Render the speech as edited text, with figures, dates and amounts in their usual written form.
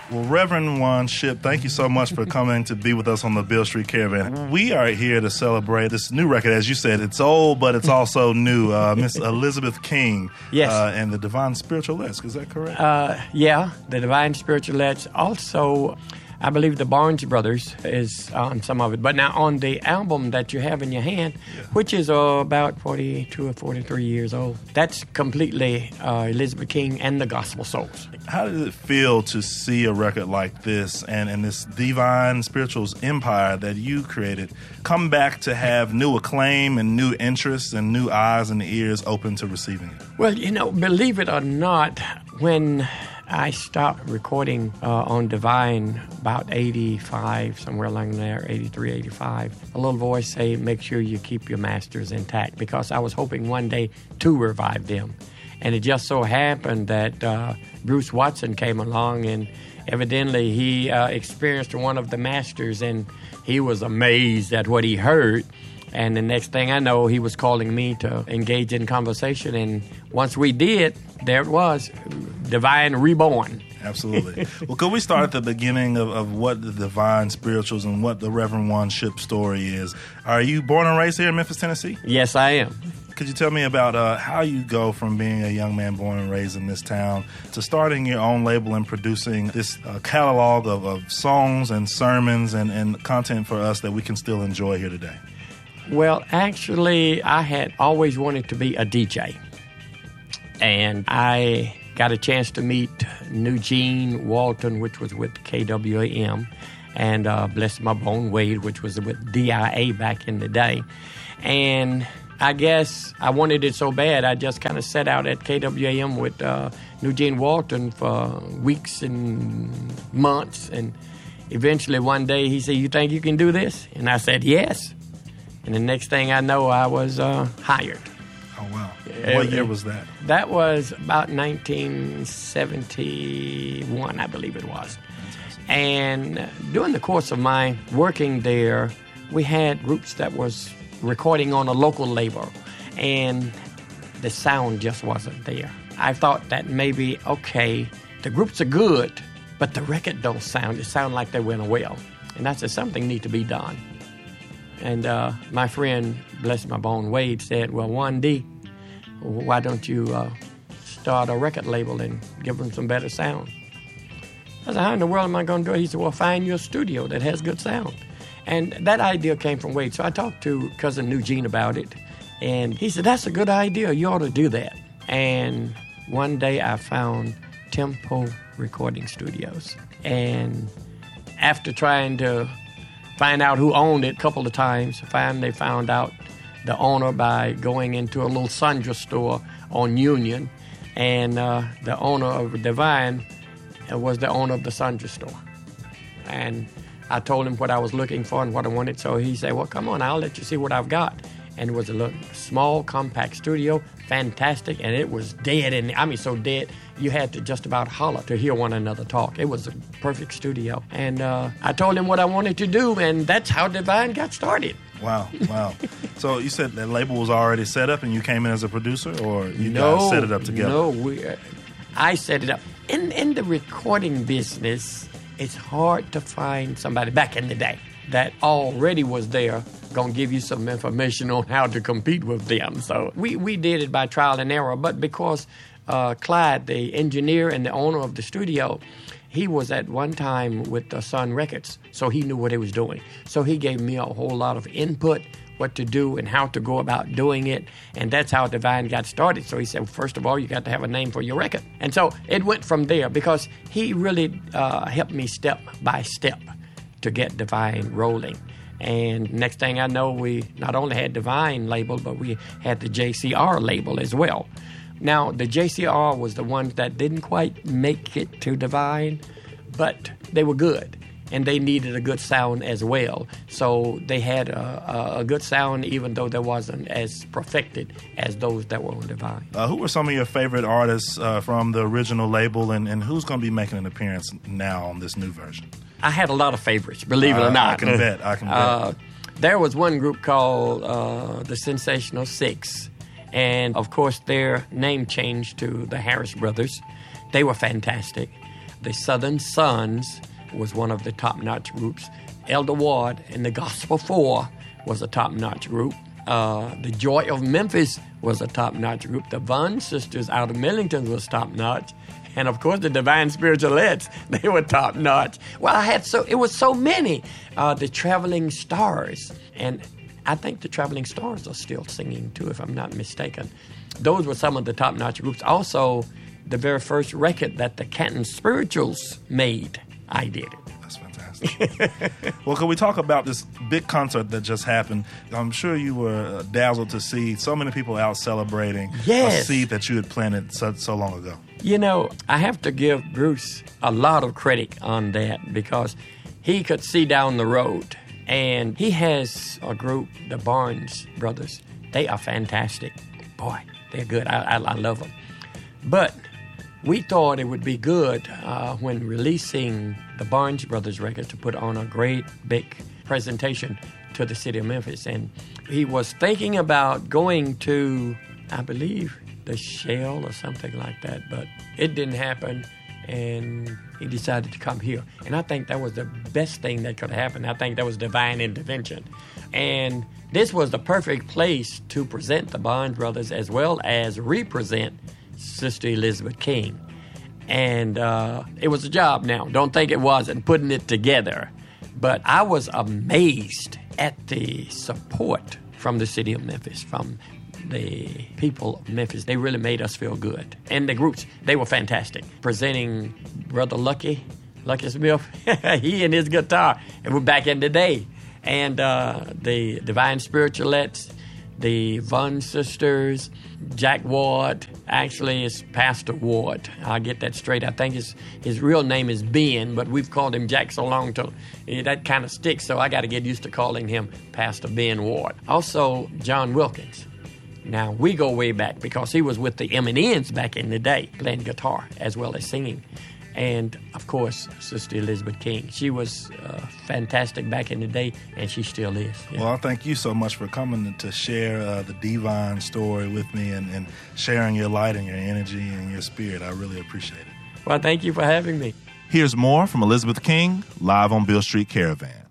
Well, Reverend Juan Shipp, thank you so much for coming to be with us on the Beale Street Caravan. We are here to celebrate this new record. As you said, it's old, but it's also new. Miss Elizabeth King. Yes. And the Divine Spiritualettes. Is that correct? Yeah, the Divine Spiritualettes. Also, I believe the Barnes Brothers is on some of it. But now on the album that you have in your hand, which is about 42 or 43 years old, that's completely Elizabeth King and the Gospel Souls. How did it feel to see a record like this and this Divine Spirituals empire that you created come back to have new acclaim and new interests and new eyes and ears open to receiving it? Well, believe it or not, when I stopped recording on Divine about 85, somewhere along there, 83, 85. A little voice say, make sure you keep your masters intact, because I was hoping one day to revive them. And it just so happened that Bruce Watson came along, and evidently he experienced one of the masters, and he was amazed at what he heard. And the next thing I know, he was calling me to engage in conversation. And once we did, there it was, Divine Reborn. Absolutely. Well, could we start at the beginning of what the Divine Spirituals and what the Reverend Juan Shipp story is? Are you born and raised here in Memphis, Tennessee? Yes, I am. Could you tell me about how you go from being a young man born and raised in this town to starting your own label and producing this catalog of songs and sermons and content for us that we can still enjoy here today? Well, actually, I had always wanted to be a DJ. And I got a chance to meet Eugene Walton, which was with KWAM, and Bless My Bone Wade, which was with DIA back in the day. And I guess I wanted it so bad, I just kind of sat out at KWAM with Eugene Walton for weeks and months. And eventually one day he said, "You think you can do this?" And I said, "Yes." And the next thing I know, I was hired. Oh, wow. What year was that? That was about 1971, I believe it was. And during the course of my working there, we had groups that was recording on a local label, and the sound just wasn't there. I thought that maybe, okay, the groups are good, but the record don't sound. It sound like they were in a well. And I said, something need to be done. And my friend, Bless My Bone Wade, said, well, 1D, why don't you start a record label and give them some better sound? I said, how in the world am I going to do it? He said, well, find your studio that has good sound. And that idea came from Wade. So I talked to cousin Eugene about it, and he said, that's a good idea. You ought to do that. And one day I found Tempo Recording Studios. And after trying to find out who owned it a couple of times, finally found out the owner by going into a little sundry store on Union. And the owner of Divine was the owner of the sundry store. And I told him what I was looking for and what I wanted. So he said, well, come on, I'll let you see what I've got. And it was a little small, compact studio, fantastic, and it was dead. And I mean, so dead, you had to just about holler to hear one another talk. It was a perfect studio. And I told him what I wanted to do, and that's how Divine got started. Wow. So you said that label was already set up and you came in as a producer, or you guys set it up together? No, I set it up. In the recording business, it's hard to find somebody back in the day that already was there, going to give you some information on how to compete with them. So we did it by trial and error, but because Clyde, the engineer and the owner of the studio, he was at one time with Sun Records, so he knew what he was doing. So he gave me a whole lot of input, what to do and how to go about doing it, and that's how Divine got started. So he said, first of all, you got to have a name for your record. And so it went from there, because he really helped me step by step to get Divine rolling. And next thing I know, we not only had Divine label, but we had the JCR label as well. Now, the JCR was the ones that didn't quite make it to Divine, but they were good, and they needed a good sound as well. So they had a good sound, even though there wasn't as perfected as those that were on Divine. Who were some of your favorite artists from the original label, and who's going to be making an appearance now on this new version? I had a lot of favorites, believe it or not. I can bet. There was one group called the Sensational Six, and of course their name changed to the Harris Brothers. They were fantastic. The Southern Sons was one of the top-notch groups. Elder Ward and the Gospel Four was a top-notch group. The Joy of Memphis was a top-notch group. The Vaughn Sisters out of Millington was top-notch. And, of course, the Divine Spiritualettes, they were top-notch. Well, it was so many. The Traveling Stars. And I think the Traveling Stars are still singing, too, if I'm not mistaken. Those were some of the top-notch groups. Also, the very first record that the Canton Spirituals made, I did it. That's fantastic. Well, can we talk about this big concert that just happened? I'm sure you were dazzled to see so many people out celebrating a seed that you had planted so long ago. You know, I have to give Bruce a lot of credit on that because he could see down the road. And he has a group, the Barnes Brothers. They are fantastic. Boy, they're good. I love them. But we thought it would be good when releasing the Barnes Brothers record to put on a great big presentation to the city of Memphis. And he was thinking about going to, I believe, the Shell or something like that, but it didn't happen, and he decided to come here. And I think that was the best thing that could happen. I think that was divine intervention. And this was the perfect place to present the Barnes Brothers as well as represent Sister Elizabeth King. And it was a job now. Don't think it wasn't putting it together. But I was amazed at the support from the city of Memphis, from the people of Memphis. They really made us feel good. And the groups, they were fantastic. Presenting Brother Lucky Smith, he and his guitar, and we're back in the day. And the Divine Spiritualettes, the Vaughn Sisters, Jack Ward, actually is Pastor Ward. I'll get that straight. I think his real name is Ben, but we've called him Jack so long till that kind of sticks, so I got to get used to calling him Pastor Ben Ward. Also, John Wilkins. Now, we go way back because he was with the M&Ns back in the day, playing guitar as well as singing. And, of course, Sister Elizabeth King. She was fantastic back in the day, and she still is. Yeah. Well, I thank you so much for coming to share the Divine story with me and sharing your light and your energy and your spirit. I really appreciate it. Well, thank you for having me. Here's more from Elizabeth King, live on Beale Street Caravan.